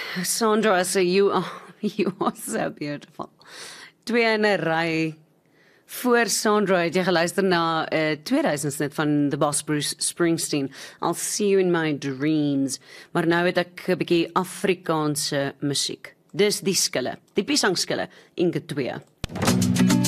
Sandra, so you are so beautiful. Twee in 'n ry. Voor Sandra het jy geluister na 2000 net van The Boss Bruce Springsteen. I'll see you in my dreams. Maar nou het ek 'n bietjie Afrikaanse musiek. Dis die skille, die piesangskille in 2.